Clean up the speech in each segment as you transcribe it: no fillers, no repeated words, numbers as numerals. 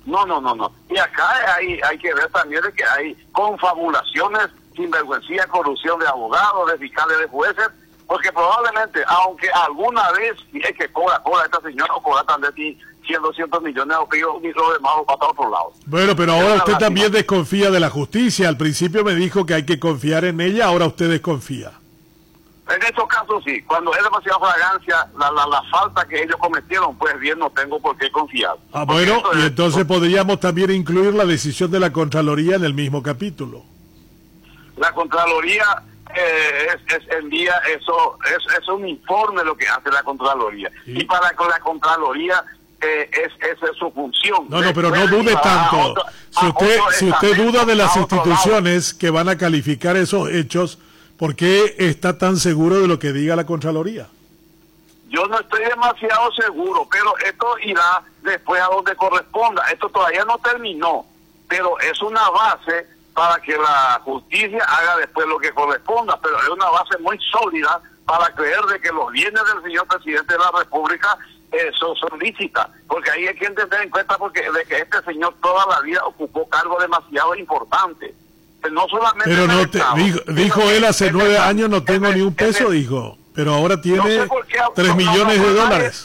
No. Y acá hay que ver también de que hay confabulaciones, sinvergüencía, corrupción de abogados, de fiscales, de jueces, porque probablemente, aunque alguna vez, si es que cobra esta señora o cobra también 100, 200 millones de pesos, y lo demás va para otro lado. Bueno, pero ahora usted también desconfía de la justicia. Al principio me dijo que hay que confiar en ella, ahora usted desconfía. En estos casos sí, cuando es demasiada fragancia, la falta que ellos cometieron, pues bien, no tengo por qué confiar. Bueno, y entonces podríamos también incluir la decisión de la Contraloría en el mismo capítulo. La Contraloría envía eso, es un informe lo que hace la Contraloría. ¿Sí? Y para con la Contraloría esa es su función. No, pero no dude tanto. Si usted duda de las instituciones que van a calificar esos hechos, ¿por qué está tan seguro de lo que diga la Contraloría? Yo no estoy demasiado seguro, pero esto irá después a donde corresponda. Esto todavía no terminó, pero es una base para que la justicia haga después lo que corresponda, pero es una base muy sólida para creer de que los bienes del señor presidente de la República son lícitas, porque ahí hay que tener en cuenta de que este señor toda la vida ocupó cargos demasiado importantes. No solamente pero no dijo él hace 9 años no tengo ni un peso, dijo, pero ahora tiene 3 millones de dólares.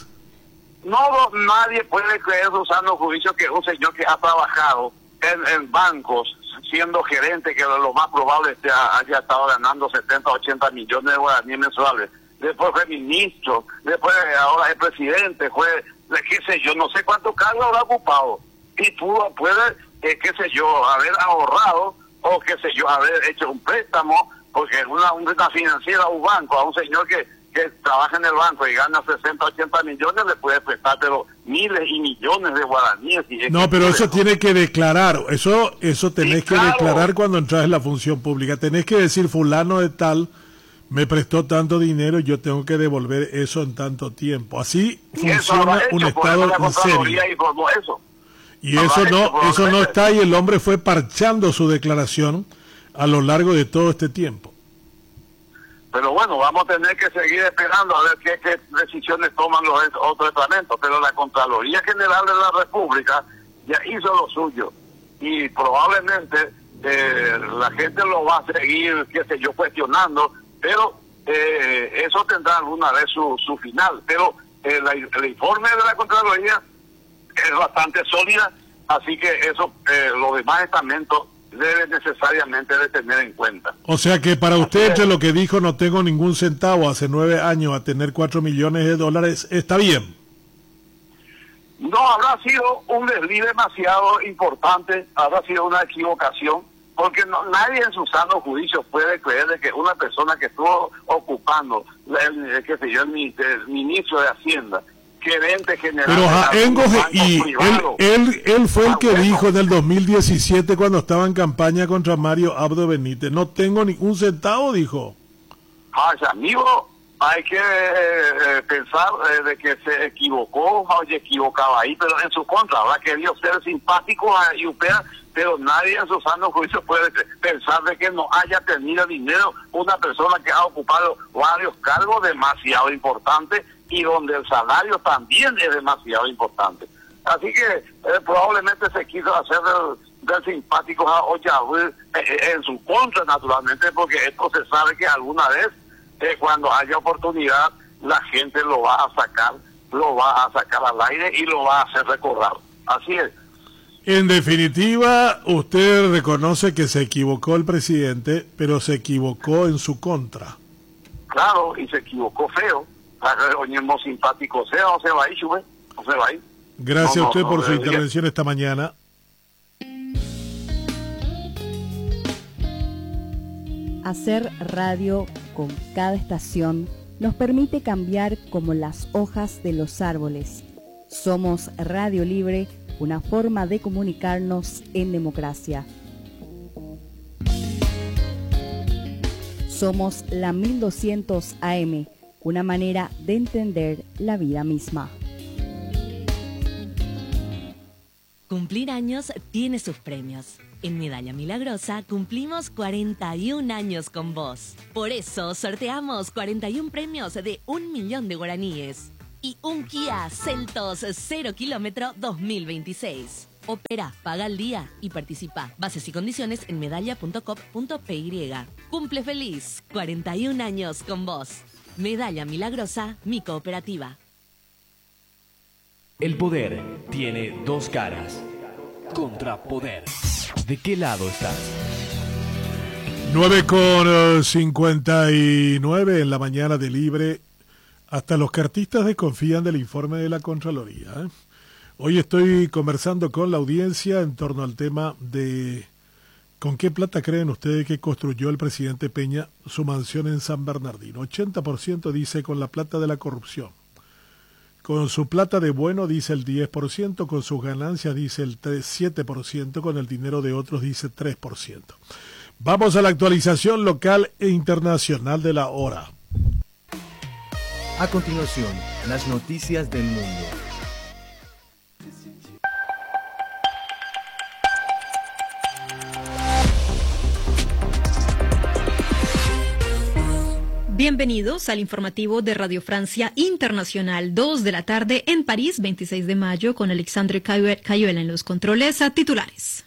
Nadie puede creer, usando juicio, que un señor que ha trabajado en bancos, siendo gerente, que lo más probable es que haya estado ganando 70, 80 millones de guaraníes mensuales, después fue ministro, después ahora es presidente, qué sé yo, no sé cuántos cargos habrá ocupado, y puede qué sé yo, haber ahorrado, o qué sé yo, haber hecho un préstamo, porque una financiera, un banco, a un señor que trabaja en el banco y gana 60, 80 millones, le puede prestar pero miles y millones de guaraníes. No, pero eso tiene que declarar, eso tenés que declarar cuando entras en la función pública, tenés que decir fulano de tal me prestó tanto dinero, yo tengo que devolver eso en tanto tiempo. Así funciona un Estado en serio. Y eso no está, y el hombre fue parchando su declaración a lo largo de todo este tiempo. Pero bueno, vamos a tener que seguir esperando a ver qué decisiones toman los otros estamentos. Pero la Contraloría General de la República ya hizo lo suyo. Y probablemente la gente lo va a seguir, qué sé yo, cuestionando. Pero eso tendrá alguna vez su final. Pero el informe de la Contraloría es bastante sólida. Así que eso, los demás estamentos debe necesariamente de tener en cuenta. O sea que para usted, entre lo que dijo, no tengo ningún centavo hace 9 años a tener 4 millones de dólares, ¿está bien? No, habrá sido un desliz demasiado importante, habrá sido una equivocación, porque nadie en su sano juicio puede creer de que una persona que estuvo ocupando, el ministro de Hacienda, gerente general. Pero él fue el que dijo en el 2017 cuando estaba en campaña contra Mario Abdo Benítez, no tengo ni un centavo, dijo. Amigo, hay que pensar de que se equivocó, equivocaba ahí, pero en su contra, habrá querido ser simpático a Upea, pero nadie en su sano juicio puede pensar de que no haya tenido dinero una persona que ha ocupado varios cargos demasiado importantes y donde el salario también es demasiado importante. Así que probablemente se quiso hacer del simpático a Ollagüe en su contra, naturalmente, porque esto se sabe que alguna vez, cuando haya oportunidad, la gente lo va a sacar al aire y lo va a hacer recordar. Así es. En definitiva, usted reconoce que se equivocó el presidente, pero se equivocó en su contra. Claro, y se equivocó feo. Oñemos simpático sea, no se va a ir, no se va a ir. Gracias a usted por su intervención esta mañana. Hacer radio con cada estación nos permite cambiar como las hojas de los árboles. Somos Radio Libre, una forma de comunicarnos en democracia. Somos la 1200 AM, una manera de entender la vida misma. Cumplir años tiene sus premios. En Medalla Milagrosa cumplimos 41 años con vos. Por eso sorteamos 41 premios de 1 millón de guaraníes y un Kia Seltos 0 kilómetro 2026. Opera, paga al día y participa. Bases y condiciones en medalla.com.py. Cumple feliz, 41 años con vos. Medalla Milagrosa, mi cooperativa. El poder tiene dos caras. Contrapoder. ¿De qué lado estás? 9:59 en la mañana de Libre. Hasta los cartistas desconfían del informe de la Contraloría, ¿eh? Hoy estoy conversando con la audiencia en torno al tema de ¿con qué plata creen ustedes que construyó el presidente Peña su mansión en San Bernardino? 80% dice con la plata de la corrupción. Con su plata de bueno dice el 10%, con sus ganancias dice el 7%, con el dinero de otros dice 3%. Vamos a la actualización local e internacional de la hora. A continuación, las noticias del mundo. Bienvenidos al informativo de Radio Francia Internacional, 2 de la tarde en París, 26 de mayo, con Alexandre Cayuela en los controles a titulares.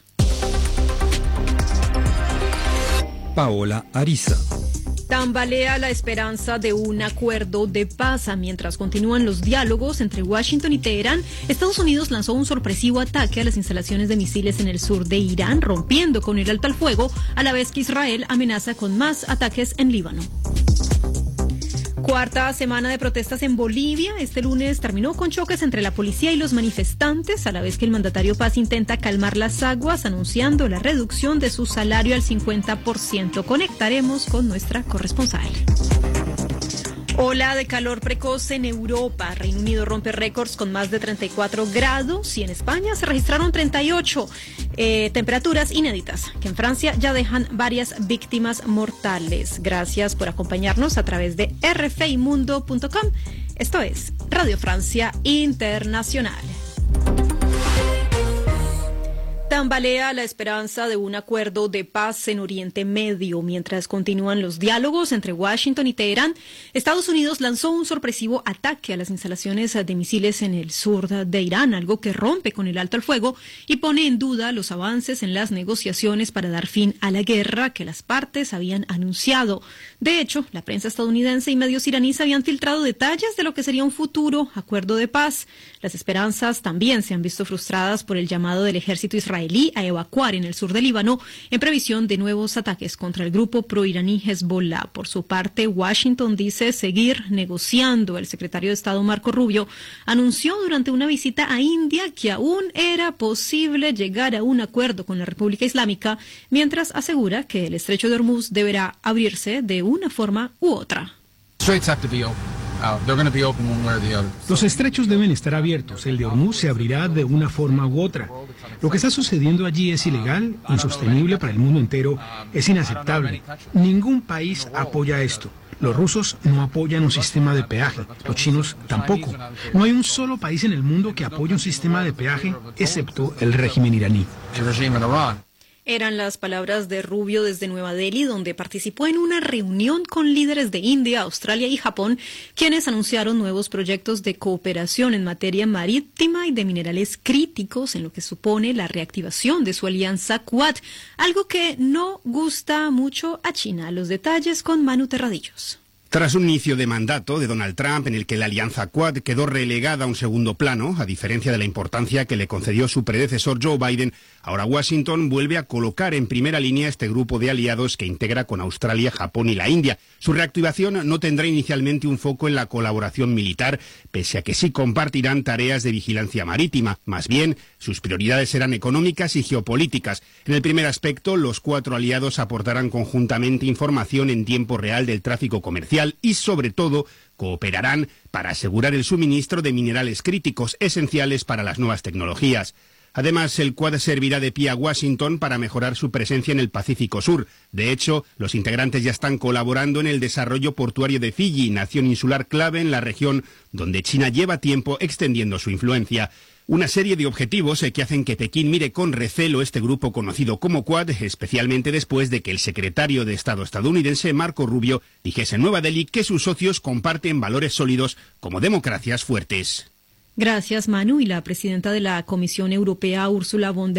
Paola Ariza. Tambalea la esperanza de un acuerdo de paz. Mientras continúan los diálogos entre Washington y Teherán, Estados Unidos lanzó un sorpresivo ataque a las instalaciones de misiles en el sur de Irán, rompiendo con el alto al fuego, a la vez que Israel amenaza con más ataques en Líbano. Cuarta semana de protestas en Bolivia. Este lunes terminó con choques entre la policía y los manifestantes, a la vez que el mandatario Paz intenta calmar las aguas, anunciando la reducción de su salario al 50%. Conectaremos con nuestra corresponsal. Ola de calor precoz en Europa. Reino Unido rompe récords con más de 34 grados y en España se registraron 38 temperaturas inéditas, que en Francia ya dejan varias víctimas mortales. Gracias por acompañarnos a través de rfimundo.com. Esto es Radio Francia Internacional. Tambalea la esperanza de un acuerdo de paz en Oriente Medio. Mientras continúan los diálogos entre Washington y Teherán, Estados Unidos lanzó un sorpresivo ataque a las instalaciones de misiles en el sur de Irán, algo que rompe con el alto al fuego y pone en duda los avances en las negociaciones para dar fin a la guerra que las partes habían anunciado. De hecho, la prensa estadounidense y medios iraníes habían filtrado detalles de lo que sería un futuro acuerdo de paz. Las esperanzas también se han visto frustradas por el llamado del ejército israelí a evacuar en el sur del Líbano en previsión de nuevos ataques contra el grupo proiraní Hezbollah. Por su parte, Washington dice seguir negociando. El secretario de Estado Marco Rubio anunció durante una visita a India que aún era posible llegar a un acuerdo con la República Islámica, mientras asegura que el estrecho de Hormuz deberá abrirse de una forma u otra. Los estrechos deben estar abiertos. El de Hormuz se abrirá de una forma u otra. Lo que está sucediendo allí es ilegal, insostenible para el mundo entero, es inaceptable. Ningún país apoya esto. Los rusos no apoyan un sistema de peaje, los chinos tampoco. No hay un solo país en el mundo que apoye un sistema de peaje, excepto el régimen iraní. Eran las palabras de Rubio desde Nueva Delhi, donde participó en una reunión con líderes de India, Australia y Japón, quienes anunciaron nuevos proyectos de cooperación en materia marítima y de minerales críticos, en lo que supone la reactivación de su alianza Quad, algo que no gusta mucho a China. Los detalles con Manu Terradillos. Tras un inicio de mandato de Donald Trump en el que la alianza Quad quedó relegada a un segundo plano, a diferencia de la importancia que le concedió su predecesor Joe Biden, ahora Washington vuelve a colocar en primera línea este grupo de aliados que integra con Australia, Japón y la India. Su reactivación no tendrá inicialmente un foco en la colaboración militar, pese a que sí compartirán tareas de vigilancia marítima. Más bien, sus prioridades serán económicas y geopolíticas. En el primer aspecto, los 4 aliados aportarán conjuntamente información en tiempo real del tráfico comercial y, sobre todo, cooperarán para asegurar el suministro de minerales críticos esenciales para las nuevas tecnologías. Además, el Quad servirá de pie a Washington para mejorar su presencia en el Pacífico Sur. De hecho, los integrantes ya están colaborando en el desarrollo portuario de Fiji, nación insular clave en la región, donde China lleva tiempo extendiendo su influencia. Una serie de objetivos que hacen que Pekín mire con recelo este grupo conocido como Quad, especialmente después de que el secretario de Estado estadounidense, Marco Rubio, dijese en Nueva Delhi que sus socios comparten valores sólidos como democracias fuertes. Gracias, Manu. Y la presidenta de la Comisión Europea, Ursula von der